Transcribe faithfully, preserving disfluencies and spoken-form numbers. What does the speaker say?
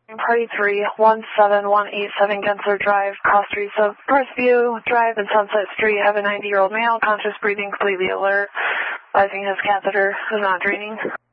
Party three, one seven one eight seven Gensler Drive, cross streets of Northview Drive and Sunset Street. Have a ninety-year-old male, conscious breathing, completely alert, advising his catheter is not draining.